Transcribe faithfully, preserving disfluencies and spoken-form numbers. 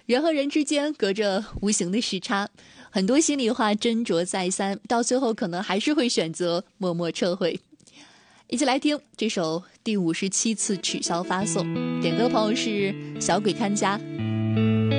人和人之间隔着无形的时差，很多心里话斟酌再三，到最后可能还是会选择默默撤回。一起来听这首第五十七次取消发送，点歌朋友是小鬼看家，